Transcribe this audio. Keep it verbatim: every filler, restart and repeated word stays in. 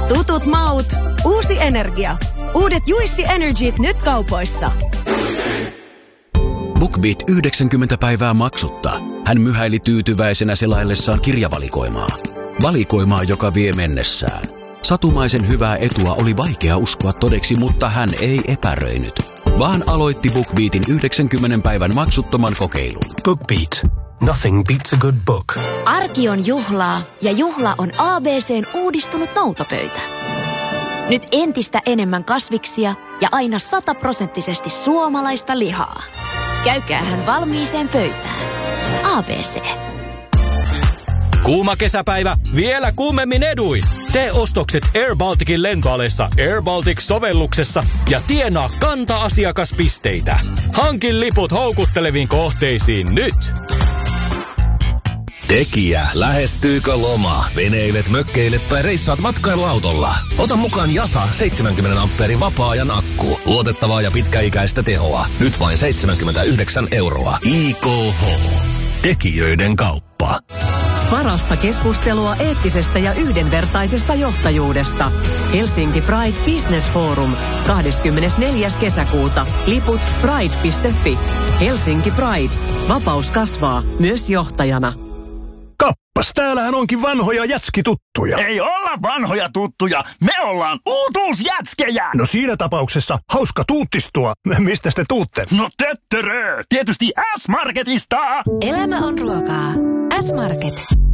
Tutut maut, uusi energia. Uudet Juicy Energyt nyt kaupoissa. BookBeat yhdeksänkymmentä päivää maksutta. Hän myhäili tyytyväisenä selaillessaan kirjavalikoimaa. Valikoimaa, joka vie mennessään. Satumaisen hyvää etua oli vaikea uskoa todeksi, mutta hän ei epäröinyt, vaan aloitti BookBeatin yhdeksänkymmentä päivän maksuttoman kokeilun. BookBeat. Nothing beats a good book. Arki on juhlaa ja juhla on A B C:n uudistunut noutopöytä. Nyt entistä enemmän kasviksia ja aina sataprosenttisesti suomalaista lihaa. Käykäähän valmiiseen pöytään. A B C. Kuuma kesäpäivä, vielä kuumemmin eduin. Tee ostokset Air Balticin lentoalessa Air Baltic-sovelluksessa ja tienaa kanta-asiakaspisteitä. Hankin liput houkutteleviin kohteisiin nyt. Tekijä, lähestyykö loma? Veneilet, mökkeilet tai reissaat matkailuautolla? Ota mukaan Jasa seitsemänkymmentä ampeerin vapaa-ajan akku. Luotettavaa ja pitkäikäistä tehoa. Nyt vain seitsemänkymmentäyhdeksän euroa. I K H. Tekijöiden kauppa. Parasta keskustelua eettisestä ja yhdenvertaisesta johtajuudesta. Helsinki Pride Business Forum. kahdeskymmenesneljäs kesäkuuta. Liput pride piste fi. Helsinki Pride. Vapaus kasvaa myös johtajana. Kappas, täällähän onkin vanhoja jätskituttuja. Ei olla vanhoja tuttuja, me ollaan uutuusjätskejä. No siinä tapauksessa hauska tuuttistua. Mistä te tuutte? No töttörö, tietysti S-Marketista. Elämä on ruokaa. S-Market.